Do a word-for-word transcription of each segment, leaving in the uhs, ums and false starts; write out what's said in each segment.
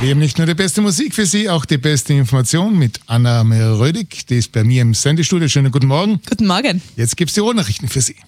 Wir haben nicht nur die beste Musik für Sie, auch die beste Information mit Anna Meyer-Rödig. Die ist bei mir im Sendestudio. Schönen guten Morgen. Guten Morgen. Jetzt gibt es die Ruhrnachrichten für Sie.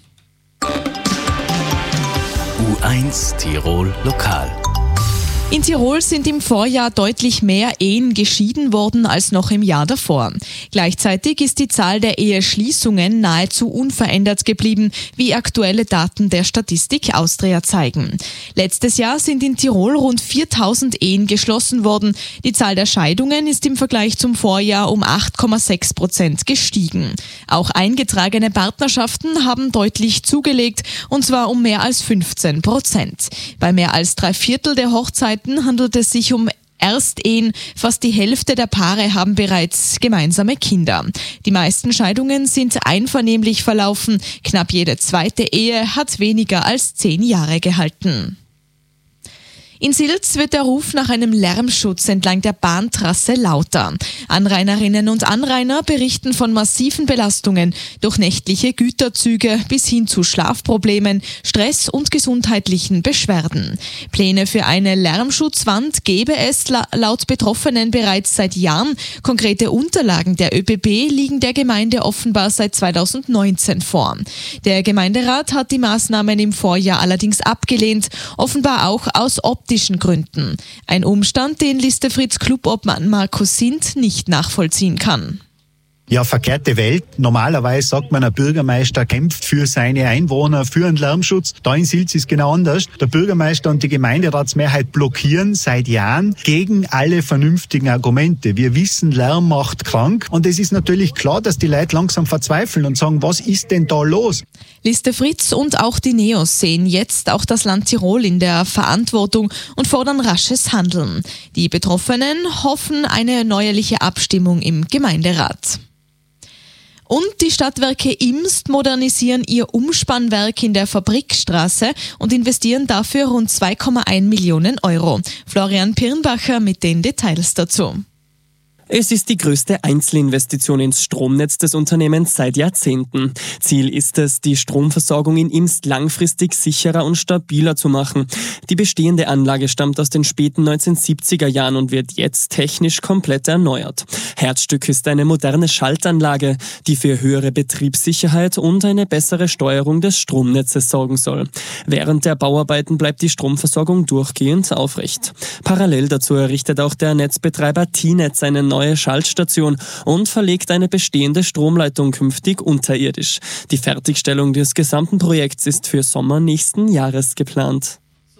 U eins Tirol Lokal. In Tirol sind im Vorjahr deutlich mehr Ehen geschieden worden als noch im Jahr davor. Gleichzeitig ist die Zahl der Eheschließungen nahezu unverändert geblieben, wie aktuelle Daten der Statistik Austria zeigen. Letztes Jahr sind in Tirol rund viertausend Ehen geschlossen worden. Die Zahl der Scheidungen ist im Vergleich zum Vorjahr um acht Komma sechs Prozent gestiegen. Auch eingetragene Partnerschaften haben deutlich zugelegt, und zwar um mehr als fünfzehn Prozent. Bei mehr als drei Viertel der Hochzeiten handelt es sich um Erstehen. Fast die Hälfte der Paare haben bereits gemeinsame Kinder. Die meisten Scheidungen sind einvernehmlich verlaufen. Knapp jede zweite Ehe hat weniger als zehn Jahre gehalten. In Silz wird der Ruf nach einem Lärmschutz entlang der Bahntrasse lauter. Anrainerinnen und Anrainer berichten von massiven Belastungen durch nächtliche Güterzüge bis hin zu Schlafproblemen, Stress und gesundheitlichen Beschwerden. Pläne für eine Lärmschutzwand gäbe es la- laut Betroffenen bereits seit Jahren. Konkrete Unterlagen der ÖBB liegen der Gemeinde offenbar seit zweitausendneunzehn vor. Der Gemeinderat hat die Maßnahmen im Vorjahr allerdings abgelehnt, offenbar auch aus optischen Gründen. Ein Umstand, den Listefrieds Clubobmann Markus Sind nicht nachvollziehen kann. Ja, verkehrte Welt. Normalerweise sagt man, ein Bürgermeister kämpft für seine Einwohner, für einen Lärmschutz. Da in Silz ist genau anders. Der Bürgermeister und die Gemeinderatsmehrheit blockieren seit Jahren gegen alle vernünftigen Argumente. Wir wissen, Lärm macht krank. Und es ist natürlich klar, dass die Leute langsam verzweifeln und sagen, was ist denn da los? Liste Fritz und auch die Neos sehen jetzt auch das Land Tirol in der Verantwortung und fordern rasches Handeln. Die Betroffenen hoffen eine neuerliche Abstimmung im Gemeinderat. Und die Stadtwerke Imst modernisieren ihr Umspannwerk in der Fabrikstraße und investieren dafür rund zwei Komma eins Millionen Euro. Florian Pirnbacher mit den Details dazu. Es ist die größte Einzelinvestition ins Stromnetz des Unternehmens seit Jahrzehnten. Ziel ist es, die Stromversorgung in Imst langfristig sicherer und stabiler zu machen. Die bestehende Anlage stammt aus den späten neunzehnhundertsiebziger Jahren und wird jetzt technisch komplett erneuert. Herzstück ist eine moderne Schaltanlage, die für höhere Betriebssicherheit und eine bessere Steuerung des Stromnetzes sorgen soll. Während der Bauarbeiten bleibt die Stromversorgung durchgehend aufrecht. Parallel dazu errichtet auch der Netzbetreiber T-Netz eine neue Schaltstation und verlegt eine bestehende Stromleitung künftig unterirdisch. Die Fertigstellung des gesamten Projekts ist für Sommer nächsten Jahres geplant.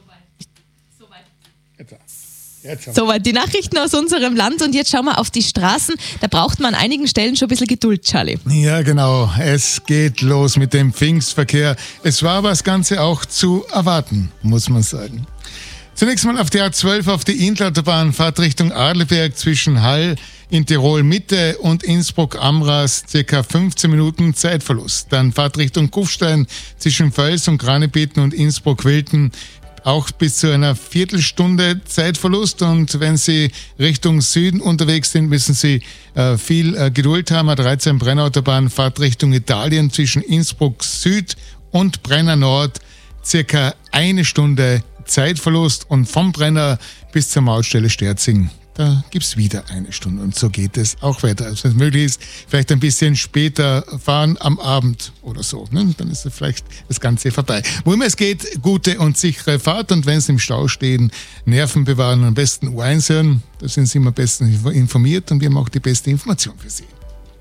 Soweit die Nachrichten aus unserem Land und jetzt schauen wir auf die Straßen. Da braucht man an einigen Stellen schon ein bisschen Geduld, Charlie. Ja, genau. Es geht los mit dem Pfingstverkehr. Es war aber das Ganze auch zu erwarten, muss man sagen. Zunächst mal auf der A zwölf auf die Inntlautobahn, Fahrt Richtung Adlerberg zwischen Hall in Tirol Mitte und Innsbruck-Amras, circa fünfzehn Minuten Zeitverlust. Dann Fahrt Richtung Kufstein zwischen Völs und Kranebeten und Innsbruck-Wilden, auch bis zu einer Viertelstunde Zeitverlust. Und wenn Sie Richtung Süden unterwegs sind, müssen Sie äh, viel äh, Geduld haben. A dreizehn Brennautobahn, Fahrt Richtung Italien zwischen Innsbruck Süd und Brenner Nord, circa eine Stunde Zeitverlust, und vom Brenner bis zur Mautstelle Sterzing, da gibt's wieder eine Stunde, und so geht es auch weiter. Also wenn es möglich ist, vielleicht ein bisschen später fahren am Abend oder so, ne? Dann ist vielleicht das Ganze vorbei. Wo immer es geht, gute und sichere Fahrt, und wenn Sie im Stau stehen, Nerven bewahren und am besten U eins hören, da sind Sie immer am besten informiert und wir haben auch die beste Information für Sie.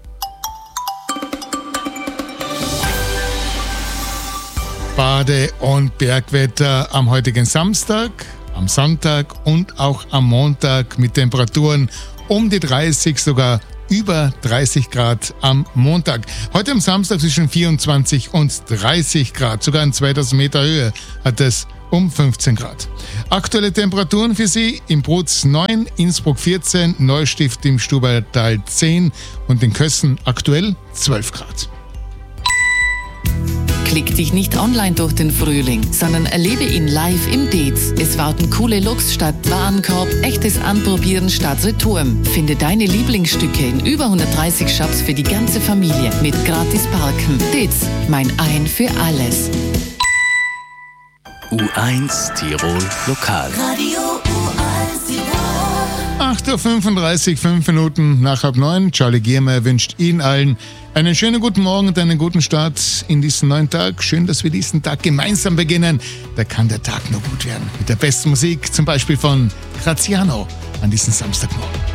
Bade- und Bergwetter am heutigen Samstag, am Sonntag und auch am Montag mit Temperaturen um die dreißig, sogar über dreißig Grad am Montag. Heute am Samstag zwischen vierundzwanzig und dreißig Grad, sogar in zweitausend Meter Höhe hat es um fünfzehn Grad. Aktuelle Temperaturen für Sie: im Brutz neun, Innsbruck vierzehn, Neustift im Stubaital zehn und in Kössen aktuell zwölf Grad. Klick dich nicht online durch den Frühling, sondern erlebe ihn live im Deez. Es warten coole Looks statt Warenkorb, echtes Anprobieren statt Retouren. Finde deine Lieblingsstücke in über hundertdreißig Shops für die ganze Familie mit gratis Parken. Deez, mein Ein für alles. U eins Tirol Lokal. Radio U eins Tirol. acht Uhr fünfunddreißig, fünf Minuten nach halb neun. Charlie Giermeier wünscht Ihnen allen einen schönen guten Morgen und einen guten Start in diesen neuen Tag. Schön, dass wir diesen Tag gemeinsam beginnen. Da kann der Tag nur gut werden. Mit der besten Musik, zum Beispiel von Graziano an diesem Samstagmorgen.